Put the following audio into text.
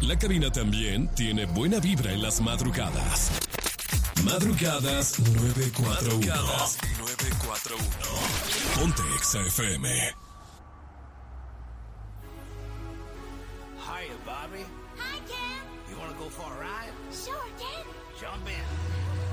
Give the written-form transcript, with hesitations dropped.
La cabina también tiene buena vibra en las madrugadas. Madrugadas 941. Madrugadas 941. Ponte Exa FM. Hiya, Bobby. Hi, Ken. You want to go for a ride? Sure, Ken. Jump in.